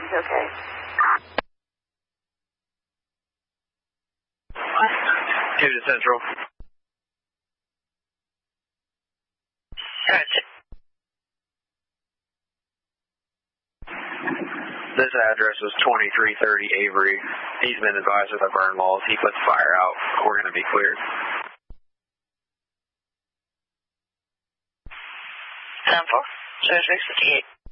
Okay. Houston Central. Gotcha. This address is 2330 Avery. He's been advised of the burn walls. He put the fire out. We're going to be cleared. 10-4, 0658.